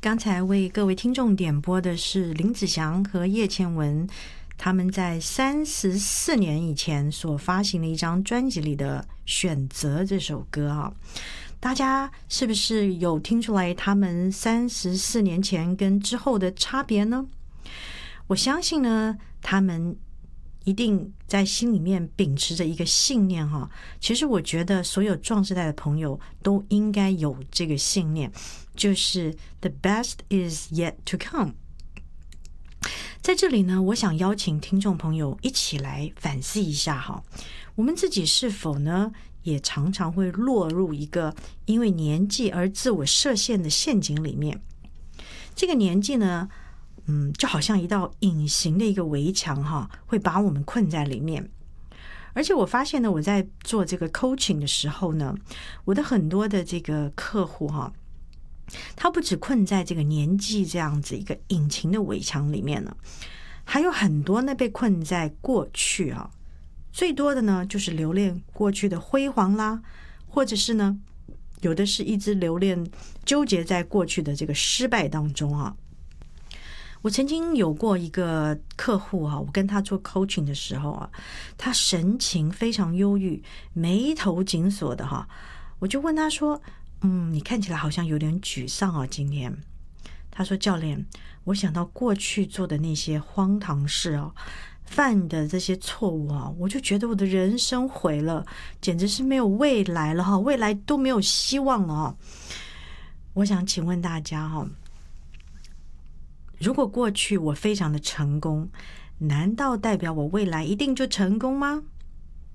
刚才为各位听众点播的是林子祥和叶倩文他们在34年以前所发行的一张专辑里的《选择》这首歌啊，大家是不是有听出来他们34年前跟之后的差别呢？我相信呢，他们一定在心里面秉持着一个信念哈。其实我觉得所有壮世代的朋友都应该有这个信念，就是 The best is yet to come。在这里呢，我想邀请听众朋友一起来反思一下哈，我们自己是否呢也常常会落入一个因为年纪而自我设限的陷阱里面。这个年纪呢，就好像一道隐形的一个围墙哈，会把我们困在里面。而且我发现呢，我在做这个 coaching 的时候呢，我的很多的这个客户哈，他不只困在这个年纪这样子一个隐形的围墙里面呢，还有很多呢被困在过去啊。最多的呢就是留恋过去的辉煌啦，或者是呢有的是一直留恋纠结在过去的这个失败当中啊。我曾经有过一个客户啊，我跟他做 coaching 的时候啊，他神情非常忧郁，眉头紧锁的哈，我就问他说你看起来好像有点沮丧啊今天。他说教练，我想到过去做的那些荒唐事啊，犯的这些错误啊，我就觉得我的人生毁了，简直是没有未来了哈，未来都没有希望了哈。我想请问大家哈，如果过去我非常的成功，难道代表我未来一定就成功吗？